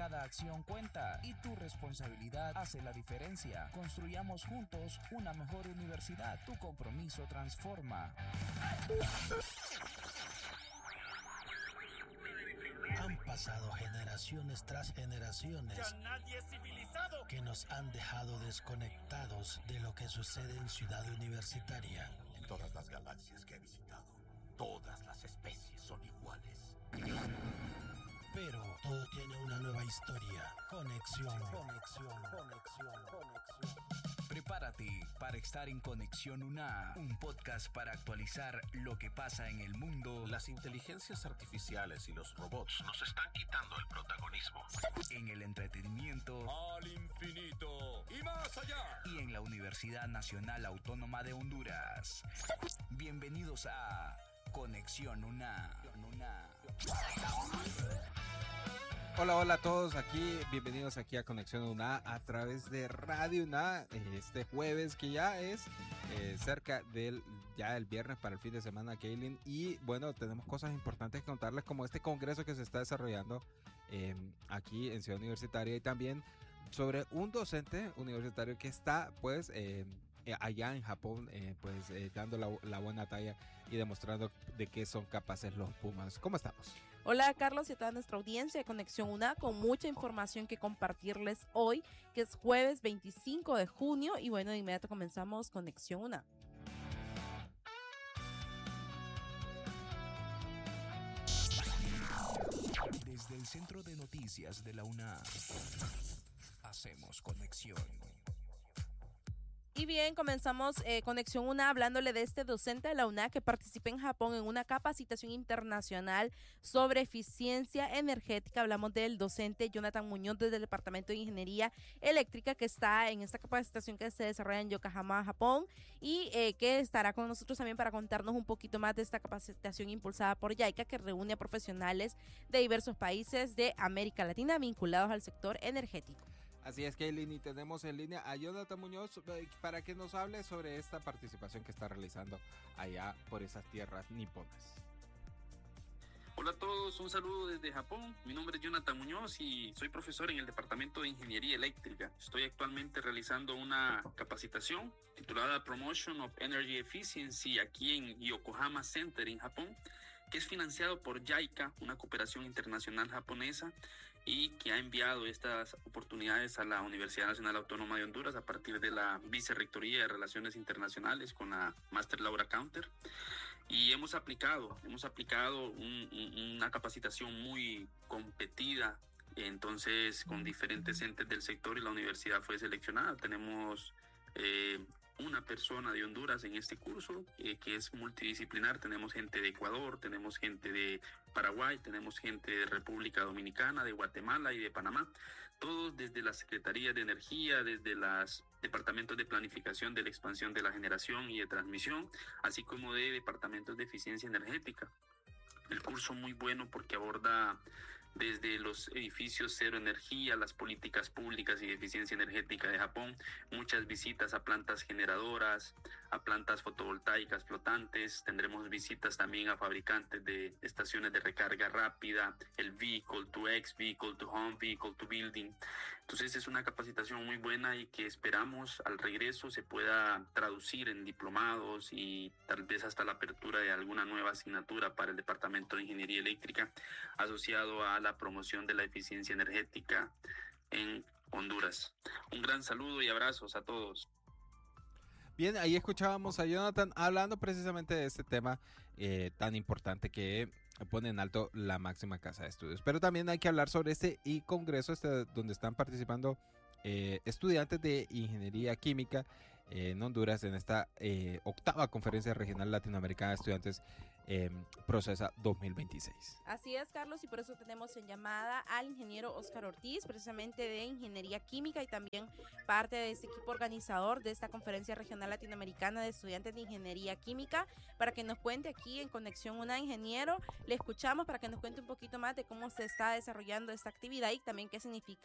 Cada acción cuenta y tu responsabilidad hace la diferencia. Construyamos juntos una mejor universidad. Tu compromiso transforma. Han pasado generaciones tras generaciones ¡Ya nadie es civilizado! que nos han dejado desconectados de lo que sucede en Ciudad Universitaria. En todas las galaxias que he visitado, todas las especies son iguales. Pero todo tiene una nueva historia. Conexión. Prepárate para estar en Conexión UNA, un podcast para actualizar lo que pasa en el mundo. Las inteligencias artificiales y los robots nos están quitando el protagonismo. En el entretenimiento. ¡Al infinito y más allá! Y en la Universidad Nacional Autónoma de Honduras. Bienvenidos a Conexión UNA. Hola a todos, bienvenidos aquí a Conexión UNA a través de Radio UNA, este jueves que ya es cerca del el viernes para el fin de semana, Kaylin, y bueno, tenemos cosas importantes que contarles como este congreso que se está desarrollando aquí en Ciudad Universitaria y también sobre un docente universitario que está pues allá en Japón dando la buena talla y demostrando de qué son capaces los Pumas. ¿Cómo estamos? Hola Carlos y a toda nuestra audiencia de Conexión UNA con mucha información que compartirles hoy, que es jueves 25 de junio y bueno, de inmediato comenzamos Conexión UNA. Desde el Centro de Noticias de la UNA, hacemos conexión. Y bien, comenzamos Conexión UNA hablándole de este docente de la UNA que participa en Japón en una capacitación internacional sobre eficiencia energética. Hablamos del docente Jonathan Muñoz desde el Departamento de Ingeniería Eléctrica que está en esta capacitación que se desarrolla en Yokohama, Japón y que estará con nosotros también para contarnos un poquito más de esta capacitación impulsada por JICA que reúne a profesionales de diversos países de América Latina vinculados al sector energético. Así es, Kaylin, y tenemos en línea a Jonathan Muñoz para que nos hable sobre esta participación que está realizando allá por esas tierras niponas. Hola a todos, un saludo desde Japón. Mi nombre es Jonathan Muñoz y soy profesor en el Departamento de Ingeniería Eléctrica. Estoy actualmente realizando una capacitación titulada Promotion of Energy Efficiency aquí en Yokohama Center en Japón, que es financiado por JICA, una cooperación internacional japonesa, y que ha enviado estas oportunidades a la Universidad Nacional Autónoma de Honduras a partir de la Vicerrectoría de Relaciones Internacionales con la Master Laura Counter. Y hemos aplicado una capacitación muy competida, entonces con diferentes entes del sector y la universidad fue seleccionada. Tenemos una persona de Honduras en este curso que es multidisciplinar. Tenemos gente de Ecuador, tenemos gente de Paraguay, tenemos gente de República Dominicana, de Guatemala y de Panamá, todos desde la Secretaría de Energía, desde los departamentos de planificación de la expansión de la generación y de transmisión, así como de departamentos de eficiencia energética. El curso muy bueno porque aborda desde los edificios cero energía, las políticas públicas y de eficiencia energética de Japón, muchas visitas a plantas generadoras, a plantas fotovoltaicas flotantes. Tendremos visitas también a fabricantes de estaciones de recarga rápida, el Vehicle to X, Vehicle to Home, Vehicle to Building. Entonces es una capacitación muy buena y que esperamos al regreso se pueda traducir en diplomados y tal vez hasta la apertura de alguna nueva asignatura para el Departamento de Ingeniería Eléctrica asociado a la promoción de la eficiencia energética en Honduras. Un gran saludo y abrazos a todos. Bien, ahí escuchábamos a Jonathan hablando precisamente de este tema tan importante que pone en alto la máxima casa de estudios. Pero también hay que hablar sobre este congreso donde están participando estudiantes de Ingeniería Química en Honduras en esta octava Conferencia Regional Latinoamericana de Estudiantes Procesa 2026. Así es, Carlos, y por eso tenemos en llamada al ingeniero Óscar Ortiz, precisamente de Ingeniería Química y también parte de este equipo organizador de esta Conferencia Regional Latinoamericana de Estudiantes de Ingeniería Química, para que nos cuente aquí en Conexión UNA. Ingeniero, le escuchamos para que nos cuente un poquito más de cómo se está desarrollando esta actividad y también qué significa